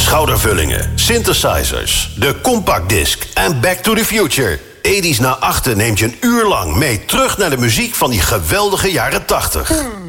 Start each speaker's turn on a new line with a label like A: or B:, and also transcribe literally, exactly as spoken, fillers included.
A: schoudervullingen, synthesizers, de compact disc en Back to the Future. tachtiger naar achter neemt je een uur lang mee terug naar de muziek van die geweldige jaren tachtig.